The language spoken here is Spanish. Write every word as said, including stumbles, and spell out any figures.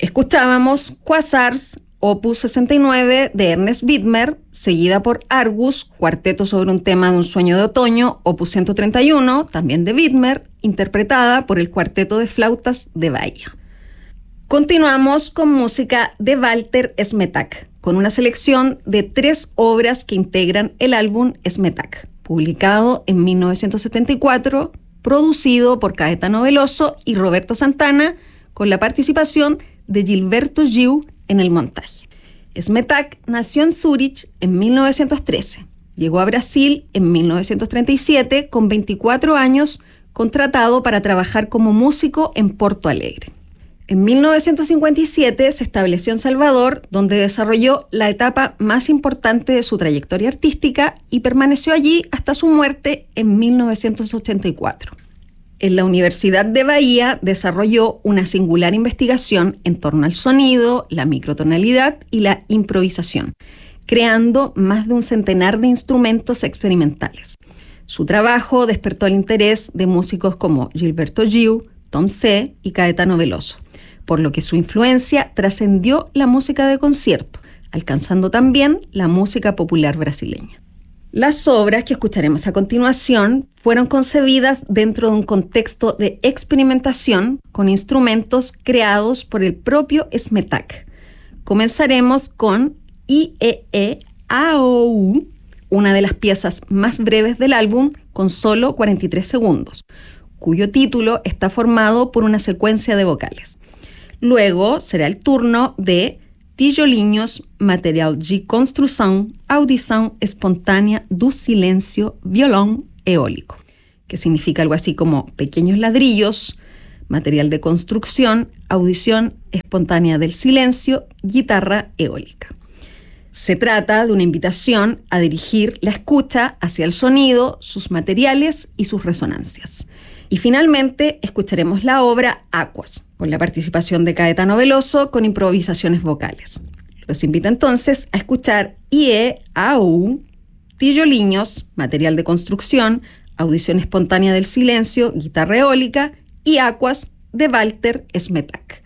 Escuchábamos Quasars, opus sesenta y nueve de Ernest Widmer, seguida por Argus, cuarteto sobre un tema de un sueño de otoño, opus ciento treinta y uno, también de Widmer, interpretada por el cuarteto de flautas de Bahía. Continuamos con música de Walter Smetak, con una selección de tres obras que integran el álbum Smetak, publicado en mil novecientos setenta y cuatro, producido por Caetano Veloso y Roberto Santana, con la participación de Gilberto Gil en el montaje. Smetak nació en Zúrich en mil novecientos trece. Llegó a Brasil en mil novecientos treinta y siete con veinticuatro años, contratado para trabajar como músico en Porto Alegre. En mil novecientos cincuenta y siete se estableció en Salvador, donde desarrolló la etapa más importante de su trayectoria artística y permaneció allí hasta su muerte en mil novecientos ochenta y cuatro. En la Universidad de Bahía desarrolló una singular investigación en torno al sonido, la microtonalidad y la improvisación, creando más de un centenar de instrumentos experimentales. Su trabajo despertó el interés de músicos como Gilberto Gil, Tom C. y Caetano Veloso, por lo que su influencia trascendió la música de concierto, alcanzando también la música popular brasileña. Las obras que escucharemos a continuación fueron concebidas dentro de un contexto de experimentación con instrumentos creados por el propio Smetak. Comenzaremos con I E E A O U, una de las piezas más breves del álbum, con solo cuarenta y tres segundos, cuyo título está formado por una secuencia de vocales. Luego será el turno de Tijolinhos, material de construção, audição espontânea do silêncio, violón eólico, que significa algo así como pequeños ladrillos, material de construcción, audición espontánea del silencio, guitarra eólica. Se trata de una invitación a dirigir la escucha hacia el sonido, sus materiales y sus resonancias. Y finalmente escucharemos la obra Aquas, con la participación de Caetano Veloso con improvisaciones vocales. Los invito entonces a escuchar I E A O U, Tijolinhos, material de construcción, audición espontánea del silencio, guitarra eólica y Aquas de Walter Smetak.